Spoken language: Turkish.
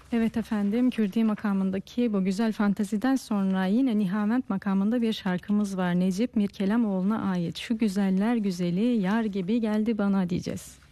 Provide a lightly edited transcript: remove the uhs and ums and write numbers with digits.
Evet efendim, Kürdi makamındaki bu güzel fanteziden sonra yine Nihavent makamında bir şarkımız var. Necip Mirkelamoğlu'na ait. Şu güzeller güzeli yar gibi geldi bana diyeceğiz.